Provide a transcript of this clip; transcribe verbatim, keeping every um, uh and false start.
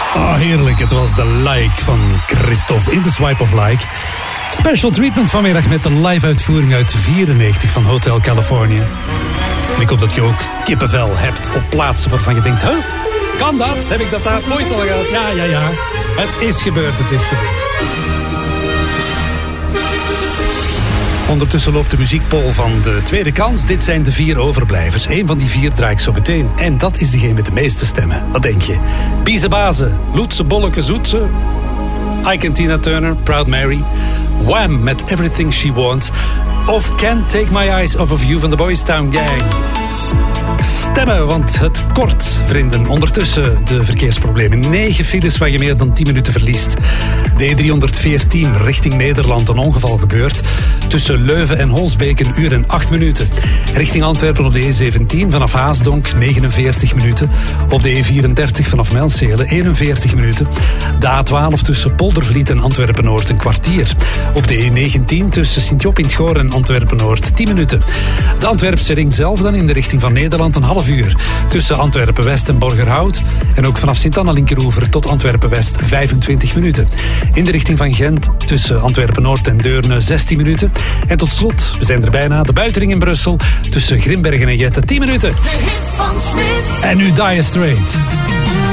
Oh, heerlijk. Het was de Like van Christophe in The Swipe of Like. Special treatment vanmiddag met de live-uitvoering uit vierennegentig van Hotel California. En ik hoop dat je ook kippenvel hebt op plaatsen waarvan je denkt... Huh? Kan dat? Heb ik dat daar ooit al gehad? Ja, ja, ja. Het is gebeurd, het is gebeurd. Ondertussen loopt de muziekpoll van de tweede kans. Dit zijn de vier overblijvers. Eén van die vier draai ik zo meteen. En dat is degene met de meeste stemmen. Wat denk je? Biezenbazen, Loetse, Bolleke, Zoetse... Ike en Tina Turner, Proud Mary... Wham! Met Everything She Wants... of Can't Take My Eyes Off of You van de Boys Town Gang. Stemmen, want het kort, vrienden. Ondertussen de verkeersproblemen. Negen files waar je meer dan tien minuten verliest. De E driehonderdveertien richting Nederland, een ongeval gebeurd. Tussen Leuven en Holsbeek een uur en acht minuten. Richting Antwerpen op de E zeventien vanaf Haasdonk negenenveertig minuten. Op de E vierendertig vanaf Melcelen eenenveertig minuten. De A twaalf tussen Poldervliet en Antwerpen-Noord een kwartier. Op de E negentien tussen Sint-Job in het Goor en Antwerpen-Noord tien minuten. De Antwerpse ring zelf dan in de richting van Nederland een half uur. Tussen Antwerpen-West en Borgerhout. En ook vanaf Sint-Anna-Linkeroever tot Antwerpen-West vijfentwintig minuten. In de richting van Gent tussen Antwerpen-Noord en Deurne zestien minuten. En tot slot, we zijn er bijna, de buitenring in Brussel tussen Grimbergen en Jette tien minuten. De hits van Smit. En nu Dire Straits.